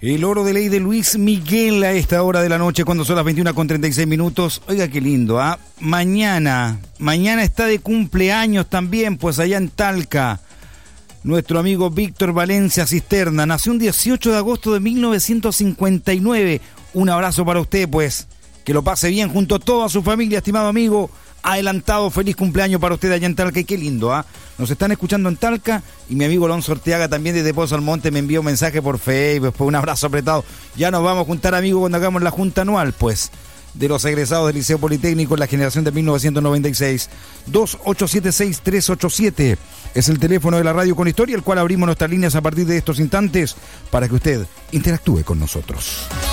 El oro de ley de Luis Miguel a esta hora de la noche, cuando son las 21:36. Oiga, qué lindo, ¿ah? Mañana está de cumpleaños también, pues allá en Talca. Nuestro amigo Víctor Valencia Cisterna nació un 18 de agosto de 1959. Un abrazo para usted, pues. Que lo pase bien junto a toda su familia, estimado amigo. Adelantado, feliz cumpleaños para usted allá en Talca. Y qué lindo, ¿ah? Nos están escuchando en Talca. Y mi amigo Alonso Orteaga también desde Pozo Almonte me envió un mensaje por Facebook. Pues un abrazo apretado. Ya nos vamos a juntar, amigos, cuando hagamos la junta anual, pues, de los egresados del Liceo Politécnico en la generación de 1996. 2876-387 es el teléfono de la Radio con Historia, el cual abrimos nuestras líneas a partir de estos instantes para que usted interactúe con nosotros.